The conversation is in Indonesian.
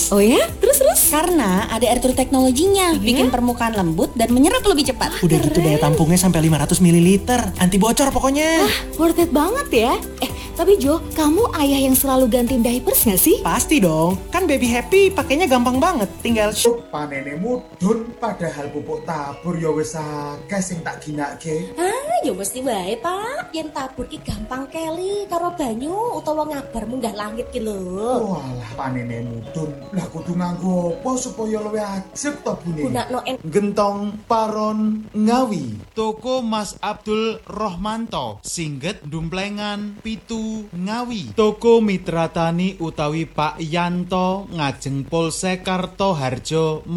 Oh ya? Terus? Karena ada air to teknologinya, bikin permukaan lembut dan menyerap lebih cepat. Udah gitu daya tampungnya sampai 500 ml. Anti bocor pokoknya. Worth it banget ya. Tapi Jo, kamu ayah yang selalu gantiin diapers gak sih? Pasti dong, kan baby happy pakainya gampang banget. Tinggal Panene mudhun padahal pupuk tabur ya wis akeh sing tak ginake. Ya mesti wae Pak, yen tabur ki gampang keli karo banyu utawa ngabar munggah langit ki lho. Walah panene mudhun. Lah kudu nganggo apa supaya luwih ajeg to bune? Gunakno Gentong Paron Ngawi. Toko Mas Abdul Rohmanto, Singget Dumplengan Pitu Ngawi. Toko Mitra Tani utawi Pak Yanto ngajeng Polsek Kartoharjo